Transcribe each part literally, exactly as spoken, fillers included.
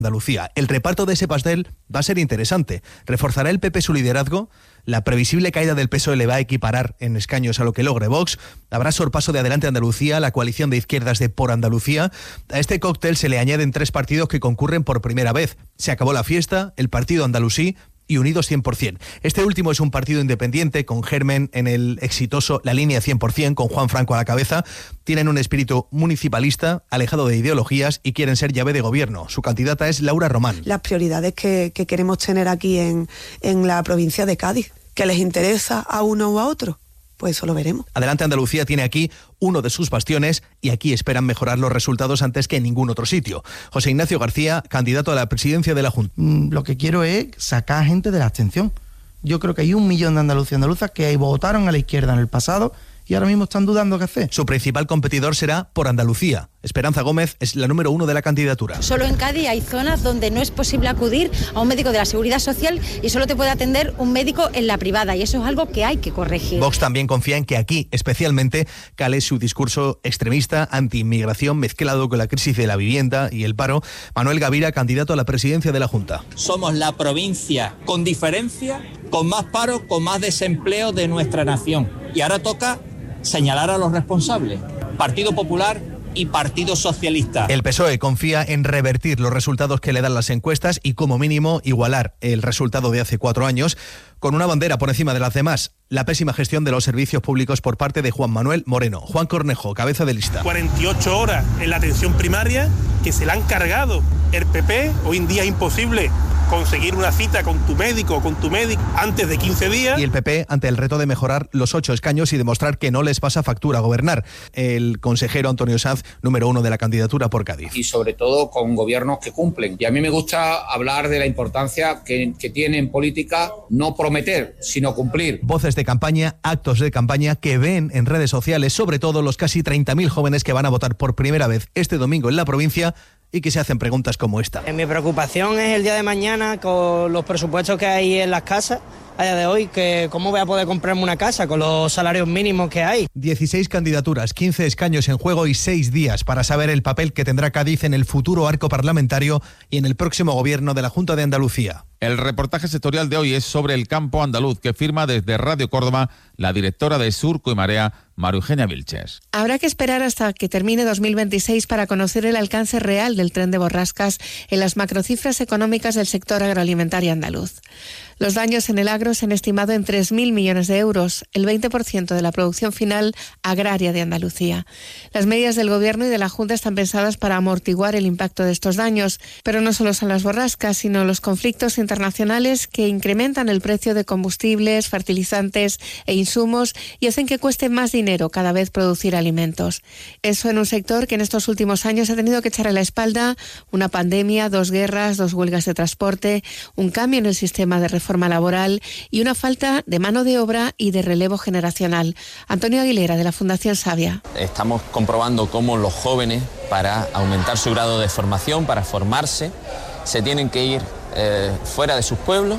Andalucía. El reparto de ese pastel va a ser interesante. ¿Reforzará el P P su liderazgo? ¿La previsible caída del P S O E le va a equiparar en escaños a lo que logre Vox? ¿Habrá sorpaso de Adelante Andalucía, la coalición de izquierdas de Por Andalucía? A este cóctel se le añaden tres partidos que concurren por primera vez. Se acabó la fiesta, el Partido Andalusí y Unidos cien por ciento. Este último es un partido independiente con germen en el exitoso La Línea cien por ciento, con Juan Franco a la cabeza. Tienen un espíritu municipalista, alejado de ideologías y quieren ser llave de gobierno. Su candidata es Laura Román. Las prioridades que, que queremos tener aquí en, en la provincia de Cádiz, que les interesa a uno o a otro. Pues eso lo veremos. Adelante Andalucía tiene aquí uno de sus bastiones y aquí esperan mejorar los resultados antes que en ningún otro sitio. José Ignacio García, candidato a la presidencia de la Junta. Lo que quiero es sacar a gente de la abstención. Yo creo que hay un millón de andaluces y andaluzas que votaron a la izquierda en el pasado y ahora mismo están dudando qué hacer. Su principal competidor será Por Andalucía. Esperanza Gómez es la número uno de la candidatura. Solo en Cádiz hay zonas donde no es posible acudir a un médico de la Seguridad Social y solo te puede atender un médico en la privada, y eso es algo que hay que corregir. Vox también confía en que aquí, especialmente, cale su discurso extremista anti-inmigración mezclado con la crisis de la vivienda y el paro. Manuel Gavira, candidato a la presidencia de la Junta. Somos la provincia, con diferencia, con más paro, con más desempleo de nuestra nación. Y ahora toca señalar a los responsables. Partido Popular y Partido Socialista. El P S O E confía en revertir los resultados que le dan las encuestas y como mínimo igualar el resultado de hace cuatro años con una bandera por encima de las demás: la pésima gestión de los servicios públicos por parte de Juan Manuel Moreno. Juan Cornejo, cabeza de lista. cuarenta y ocho horas en la atención primaria que se la han cargado. El P P, hoy en día es imposible conseguir una cita con tu médico o con tu médico antes de quince días. Y el P P ante el reto de mejorar los ocho escaños y demostrar que no les pasa factura gobernar. El consejero Antonio Sanz, número uno de la candidatura por Cádiz. Y sobre todo con gobiernos que cumplen. Y a mí me gusta hablar de la importancia que, que tiene en política no prometer, sino cumplir. Voces de campaña, actos de campaña que ven en redes sociales, sobre todo los casi treinta mil jóvenes que van a votar por primera vez este domingo en la provincia y que se hacen preguntas como esta. Mi preocupación es el día de mañana con los presupuestos que hay en las casas a día de hoy, que cómo voy a poder comprarme una casa con los salarios mínimos que hay. dieciséis candidaturas, quince escaños en juego y seis días para saber el papel que tendrá Cádiz en el futuro arco parlamentario y en el próximo gobierno de la Junta de Andalucía. El reportaje sectorial de hoy es sobre el campo andaluz, que firma desde Radio Córdoba la directora de Surco y Marea, María Eugenia Vilches. Habrá que esperar hasta que termine dos mil veintiséis para conocer el alcance real del tren de borrascas en las macrocifras económicas del sector agroalimentario andaluz. Los daños en el agro se han estimado en tres mil millones de euros, el veinte por ciento de la producción final agraria de Andalucía. Las medidas del Gobierno y de la Junta están pensadas para amortiguar el impacto de estos daños, pero no solo son las borrascas, sino los conflictos internacionales que incrementan el precio de combustibles, fertilizantes e insumos y hacen que cueste más dinero cada vez producir alimentos. Eso en un sector que en estos últimos años ha tenido que echar a la espalda una pandemia, dos guerras, dos huelgas de transporte, un cambio en el sistema de reforma laboral y una falta de mano de obra y de relevo generacional. Antonio Aguilera, de la Fundación Savia. Estamos comprobando cómo los jóvenes, para aumentar su grado de formación, para formarse, se tienen que ir eh, fuera de sus pueblos,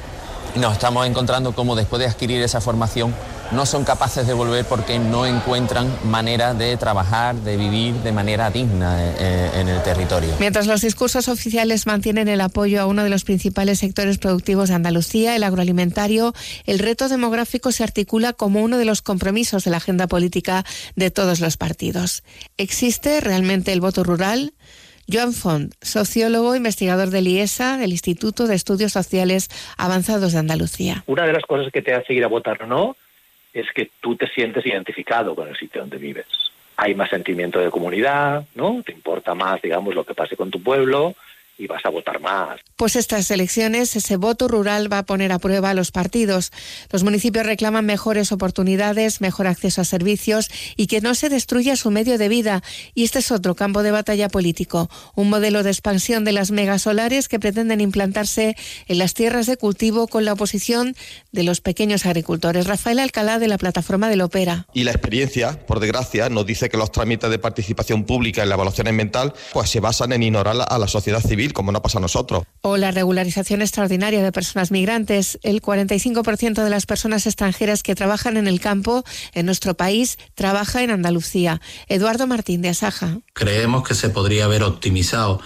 y nos estamos encontrando cómo después de adquirir esa formación no son capaces de volver porque no encuentran manera de trabajar, de vivir de manera digna eh, en el territorio. Mientras los discursos oficiales mantienen el apoyo a uno de los principales sectores productivos de Andalucía, el agroalimentario, el reto demográfico se articula como uno de los compromisos de la agenda política de todos los partidos. ¿Existe realmente el voto rural? Joan Font, sociólogo, investigador del I E S A, del Instituto de Estudios Sociales Avanzados de Andalucía. Una de las cosas que te hace ir a votar o no es que tú te sientes identificado con el sitio donde vives. Hay más sentimiento de comunidad, ¿no? Te importa más, digamos, lo que pase con tu pueblo y vas a votar más. Pues estas elecciones, ese voto rural va a poner a prueba a los partidos. Los municipios reclaman mejores oportunidades, mejor acceso a servicios y que no se destruya su medio de vida. Y este es otro campo de batalla político, un modelo de expansión de las megasolares que pretenden implantarse en las tierras de cultivo con la oposición de los pequeños agricultores. Rafael Alcalá, de la plataforma del Opera. Y la experiencia, por desgracia, nos dice que los trámites de participación pública en la evaluación ambiental pues se basan en ignorar a la sociedad civil, como no pasa a nosotros. O la regularización extraordinaria de personas migrantes. El cuarenta y cinco por ciento de las personas extranjeras que trabajan en el campo en nuestro país trabaja en Andalucía. Eduardo Martín, de Asaja. Creemos que se podría haber optimizado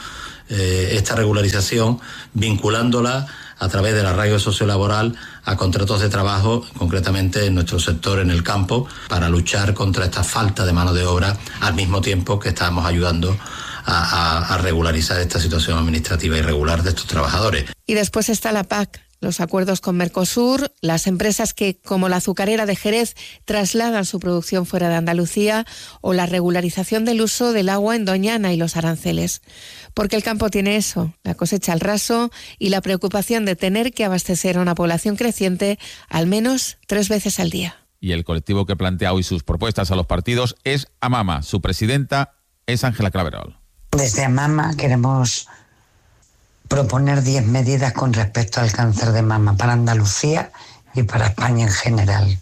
eh, esta regularización vinculándola a través de la radio sociolaboral a contratos de trabajo, concretamente en nuestro sector, en el campo, para luchar contra esta falta de mano de obra, al mismo tiempo que estamos ayudando a, a, a regularizar esta situación administrativa irregular de estos trabajadores. Y después está la P A C, los acuerdos con Mercosur, las empresas que, como la azucarera de Jerez, trasladan su producción fuera de Andalucía, o la regularización del uso del agua en Doñana y los aranceles. Porque el campo tiene eso, la cosecha al raso y la preocupación de tener que abastecer a una población creciente al menos tres veces al día. Y el colectivo que plantea hoy sus propuestas a los partidos es AMAMA. Su presidenta es Ángela Claverol. Desde AMAMA queremos proponer diez medidas con respecto al cáncer de mama para Andalucía y para España en general.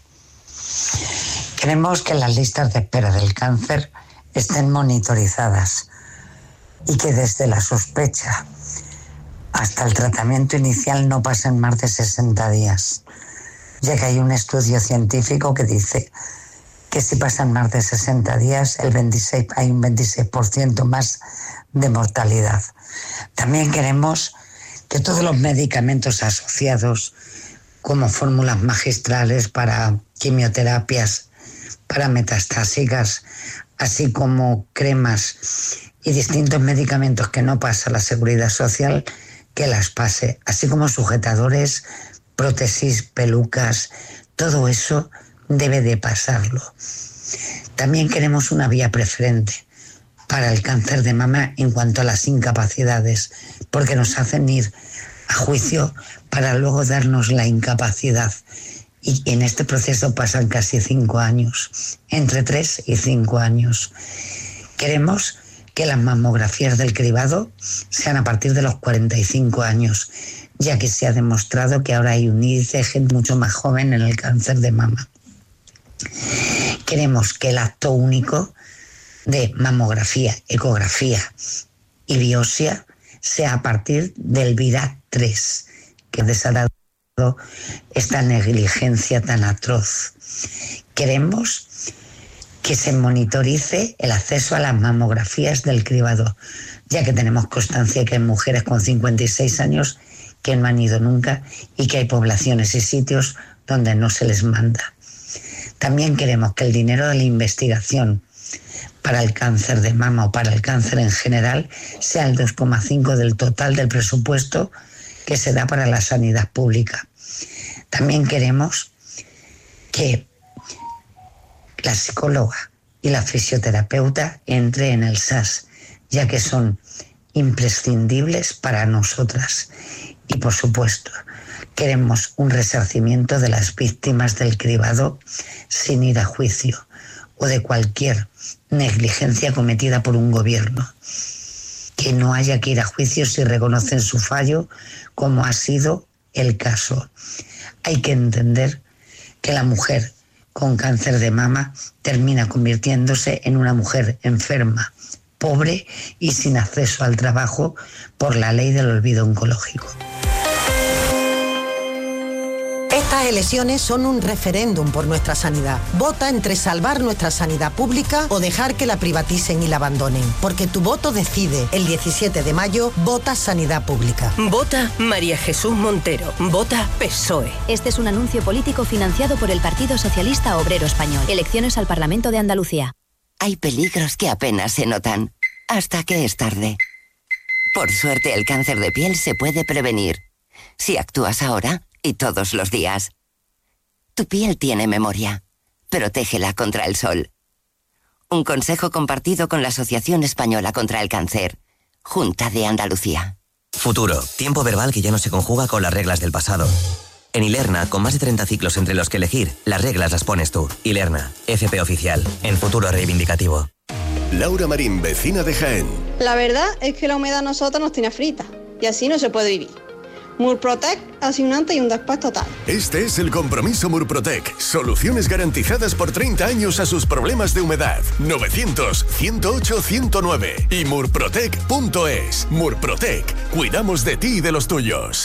Queremos que las listas de espera del cáncer estén monitorizadas y que desde la sospecha hasta el tratamiento inicial no pasen más de sesenta días, ya que hay un estudio científico que dice que si pasan más de sesenta días el veintiséis, hay un veintiséis por ciento más de mortalidad. También queremos que todos los medicamentos asociados, como fórmulas magistrales para quimioterapias, para metastásicas, así como cremas y distintos medicamentos que no pasa la Seguridad Social, que las pase, así como sujetadores, prótesis, pelucas, todo eso debe de pasarlo. También queremos una vía preferente para el cáncer de mama en cuanto a las incapacidades, porque nos hacen ir a juicio para luego darnos la incapacidad. Y en este proceso pasan casi cinco años, entre tres y cinco años. Queremos que las mamografías del cribado sean a partir de los cuarenta y cinco años, ya que se ha demostrado que ahora hay un índice de gente mucho más joven en el cáncer de mama. Queremos que el acto único de mamografía, ecografía y biopsia sea a partir del VIRAT tres, que desatado esta negligencia tan atroz. Queremos que se monitorice el acceso a las mamografías del cribado, ya que tenemos constancia que hay mujeres con cincuenta y seis años que no han ido nunca y que hay poblaciones y sitios donde no se les manda. También queremos que el dinero de la investigación para el cáncer de mama o para el cáncer en general sea el dos coma cinco del total del presupuesto que se da para la sanidad pública. También queremos que la psicóloga y la fisioterapeuta entre en el S A S, ya que son imprescindibles para nosotras. Y por supuesto, queremos un resarcimiento de las víctimas del cribado sin ir a juicio o de cualquier negligencia cometida por un gobierno. Que no haya que ir a juicio si reconocen su fallo, como ha sido el caso. Hay que entender que la mujer con cáncer de mama termina convirtiéndose en una mujer enferma, pobre y sin acceso al trabajo por la ley del olvido oncológico. Estas elecciones son un referéndum por nuestra sanidad. Vota entre salvar nuestra sanidad pública o dejar que la privaticen y la abandonen. Porque tu voto decide. El diecisiete de mayo, vota Sanidad Pública. Vota María Jesús Montero. Vota P S O E. Este es un anuncio político financiado por el Partido Socialista Obrero Español. Elecciones al Parlamento de Andalucía. Hay peligros que apenas se notan, hasta que es tarde. Por suerte, el cáncer de piel se puede prevenir. Si actúas ahora y todos los días. Tu piel tiene memoria. Protégela contra el sol. Un consejo compartido con la Asociación Española contra el Cáncer. Junta de Andalucía. Futuro. Tiempo verbal que ya no se conjuga con las reglas del pasado. En Ilerna, con más de treinta ciclos entre los que elegir, las reglas las pones tú. Ilerna, F P oficial. En Futuro Reivindicativo. Laura Marín, vecina de Jaén. La verdad es que la humedad a nosotros nos tiene frita. Y así no se puede vivir. Murprotec hace un antes y un después total. Este es el compromiso Murprotec. Soluciones garantizadas por treinta años a sus problemas de humedad. novecientos, ciento ocho, ciento nueve y murprotec punto es. Murprotec. Cuidamos de ti y de los tuyos.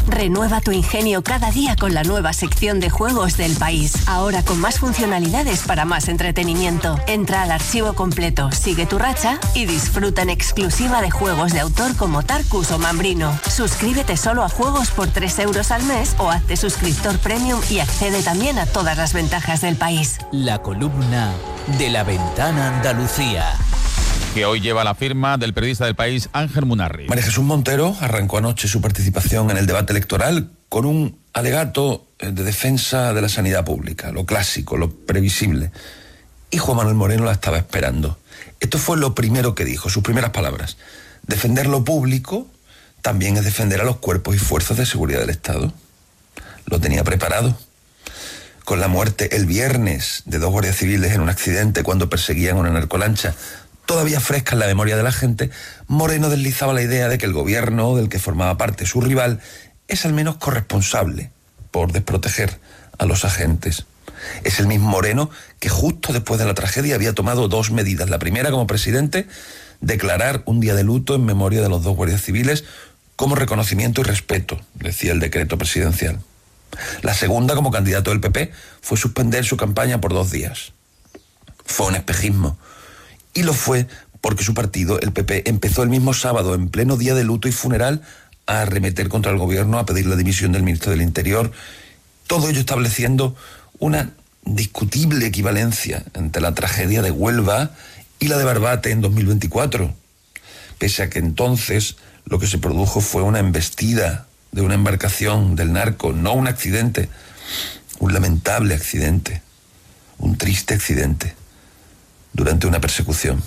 Renueva tu ingenio cada día con la nueva sección de juegos del País. Ahora con más funcionalidades para más entretenimiento. Entra al archivo completo, sigue tu racha y disfruta en exclusiva de juegos de autor como Tarkus o Mambrino. Suscríbete solo a juegos por tres euros al mes o hazte suscriptor premium y accede también a todas las ventajas del País. La columna de La Ventana Andalucía, que hoy lleva la firma del periodista del País, Ángel Munarri. María Jesús Montero arrancó anoche su participación en el debate electoral con un alegato de defensa de la sanidad pública, lo clásico, lo previsible. Y Juan Manuel Moreno la estaba esperando. Esto fue lo primero que dijo, sus primeras palabras. Defender lo público también es defender a los cuerpos y fuerzas de seguridad del Estado. Lo tenía preparado. Con la muerte el viernes de dos guardias civiles en un accidente cuando perseguían una narcolancha, todavía fresca en la memoria de la gente, Moreno deslizaba la idea de que el gobierno del que formaba parte su rival es al menos corresponsable por desproteger a los agentes. Es el mismo Moreno que justo después de la tragedia había tomado dos medidas. La primera, como presidente, declarar un día de luto en memoria de los dos guardias civiles como reconocimiento y respeto, decía el decreto presidencial. La segunda, como candidato del P P, fue suspender su campaña por dos días. Fue un espejismo. Y lo fue porque su partido, el P P, empezó el mismo sábado, en pleno día de luto y funeral, a arremeter contra el gobierno, a pedir la dimisión del ministro del Interior. Todo ello estableciendo una discutible equivalencia entre la tragedia de Huelva y la de Barbate en dos mil veinticuatro. Pese a que entonces lo que se produjo fue una embestida de una embarcación del narco, no un accidente, un lamentable accidente, un triste accidente, durante una persecución.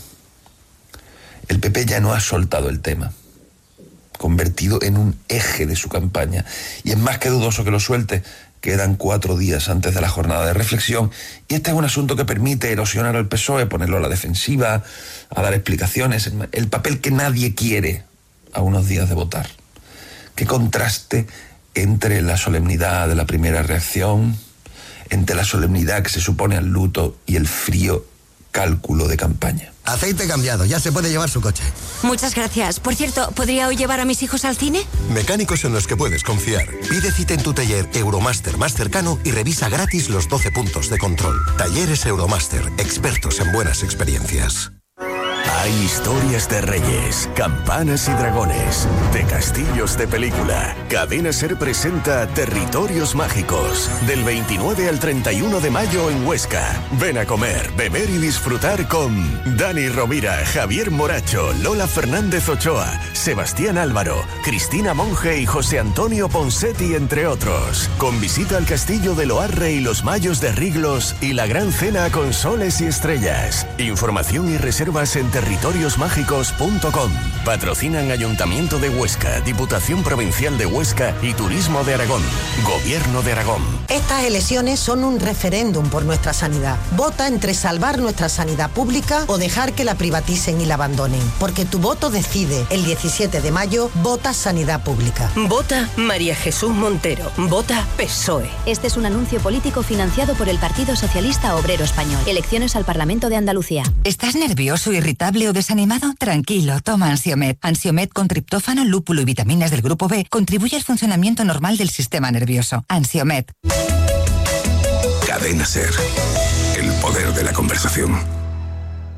El P P ya no ha soltado el tema, convertido en un eje de su campaña, y es más que dudoso que lo suelte. Quedan cuatro días antes de la jornada de reflexión, y este es un asunto que permite erosionar al P S O E, ponerlo a la defensiva, a dar explicaciones, el papel que nadie quiere a unos días de votar. Qué contraste entre la solemnidad de la primera reacción, entre la solemnidad que se supone al luto y el frío cálculo de campaña. Aceite cambiado, ya se puede llevar su coche. Muchas gracias. Por cierto, ¿podría hoy llevar a mis hijos al cine? Mecánicos en los que puedes confiar. Pide cita en tu taller Euromaster más cercano y revisa gratis los doce puntos de control. Talleres Euromaster, expertos en buenas experiencias. Hay historias de reyes, campanas y dragones, de castillos de película. Cadena SER presenta Territorios Mágicos, del veintinueve al treinta y uno de mayo en Huesca. Ven a comer, beber y disfrutar con Dani Rovira, Javier Moracho, Lola Fernández Ochoa, Sebastián Álvaro, Cristina Monge y José Antonio Ponsetti, entre otros. Con visita al castillo de Loarre y los Mayos de Riglos y la gran cena con soles y estrellas. Información y reservas en territorios mágicos punto com. Patrocinan Ayuntamiento de Huesca, Diputación Provincial de Huesca y Turismo de Aragón. Gobierno de Aragón. Estas elecciones son un referéndum por nuestra sanidad. Vota entre salvar nuestra sanidad pública o dejar que la privaticen y la abandonen. Porque tu voto decide. El diecisiete de mayo, vota sanidad pública. Vota María Jesús Montero. Vota P S O E. Este es un anuncio político financiado por el Partido Socialista Obrero Español. Elecciones al Parlamento de Andalucía. ¿Estás nervioso, irritable o desanimado? Tranquilo, toma Ansiomet. Ansiomet con triptófano, lúpulo y vitaminas del grupo B contribuye al funcionamiento normal del sistema nervioso. Ansiomet. Cadena SER. El poder de la conversación.